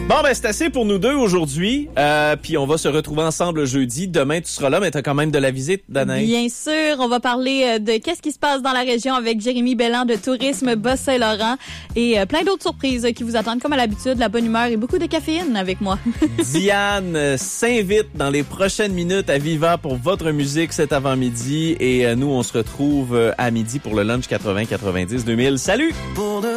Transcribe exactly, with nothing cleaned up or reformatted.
Bon, ben c'est assez pour nous deux aujourd'hui. Euh, puis on va se retrouver ensemble jeudi. Demain, tu seras là, mais t'as quand même de la visite, Danaï. Bien sûr, on va parler de qu'est-ce qui se passe dans la région avec Jérémy Belland de Tourisme Bas-Saint-Laurent et euh, plein d'autres surprises qui vous attendent comme à l'habitude, la bonne humeur et beaucoup de caféine avec moi. Diane euh, s'invite dans les prochaines minutes à Viva pour votre musique cet avant-midi et euh, nous, on se retrouve euh, à midi pour le lunch quatre-vingts quatre-vingt-dix deux mille. Salut! Pour de